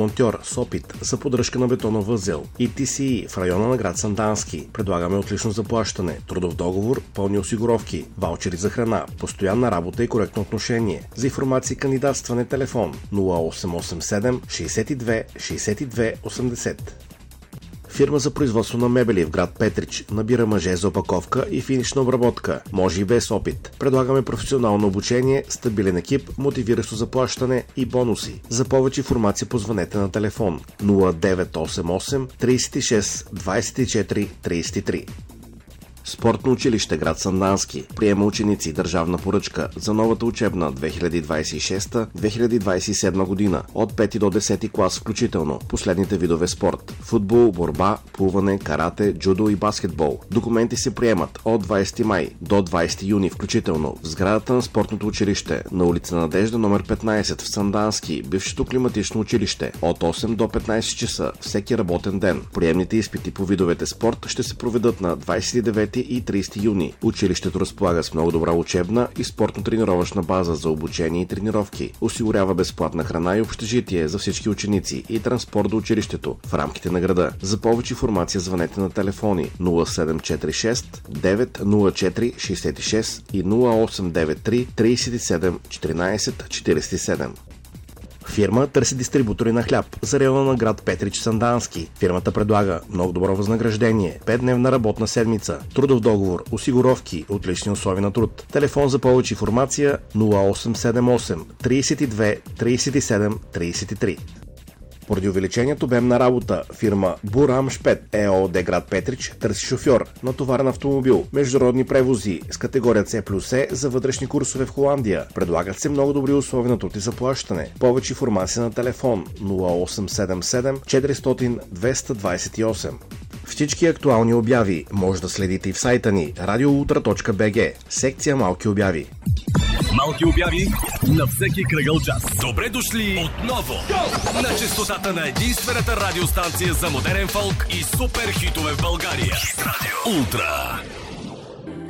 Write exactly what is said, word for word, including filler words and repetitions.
монтьор с опит за поддръжка на бетонов възел и Ти Си И в района на град Сандански. Предлагаме отлично заплащане, трудов договор, пълни осигуровки, ваучери за храна, постоянна работа и коректно отношение. За информация и кандидатстване телефон нула осем осем седем шейсет и две шейсет и две осемдесет. Фирма за производство на мебели в град Петрич набира мъже за опаковка и финишна обработка, може и без опит. Предлагаме професионално обучение, стабилен екип, мотивиращо заплащане и бонуси. За повече информация позвънете на телефон нула девет осем осем трийсет и шест двайсет и четири трийсет и три. Спортно училище град Сандански приема ученици държавна поръчка за новата учебна две хиляди двайсет и шеста - две хиляди двайсет и седма година от пети до десети клас включително. Последните видове спорт: футбол, борба, плуване, карате, джудо и баскетбол. Документи се приемат от двайсети май до двайсети юни включително в сградата на спортното училище на улица Надежда номер петнайсет в Сандански, бившето климатично училище, от осем до петнайсет часа всеки работен ден. Приемните изпити по видовете спорт ще се проведат на двайсет и девети и трийсети юни. Училището разполага с много добра учебна и спортно-тренировъчна база за обучение и тренировки. Осигурява безплатна храна и общежитие за всички ученици и транспорт до училището в рамките на града. За повече информация звънете на телефони нула седем четири шест девет нула четири шейсет и шест и нула осем девет три трийсет и седем четиринайсет четирийсет и седем. Фирма търси дистрибутори на хляб за района на град Петрич Сандански. Фирмата предлага много добро възнаграждение, петдневна работна седмица, трудов договор, осигуровки, отлични условия на труд. Телефон за повече информация нула осем седем осем трийсет и две трийсет и седем трийсет и три. Поради увеличението обем на работа, фирма Бурамшпет ЕООД град Петрич търси шофьор на товарен автомобил, международни превози с категория С плюс Е за вътрешни курсове в Холандия. Предлагат се много добри условия на труд и заплащане. Повече информация на телефон нула осем седем седем четиристотин двеста двайсет и осем. Всички актуални обяви може да следите и в сайта ни радиоултра точка би джи, секция Малки обяви. Малки обяви на всеки кръгъл час. Добре дошли отново на честотата на единствената радиостанция за модерен фолк и супер хитове в България. Хит радио. Ултра.